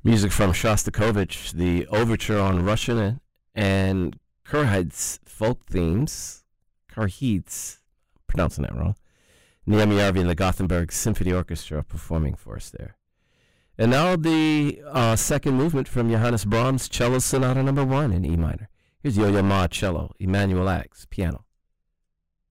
Music from Shostakovich, the overture on Russian and Kurhid's folk themes. Kurhid's, pronouncing that wrong. Niemi Yarvi and the Gothenburg Symphony Orchestra performing for us there. And now the second movement from Johannes Brahms' Cello Sonata No. 1 in E minor. Here's Yo-Yo Ma cello, Emanuel Axe, piano.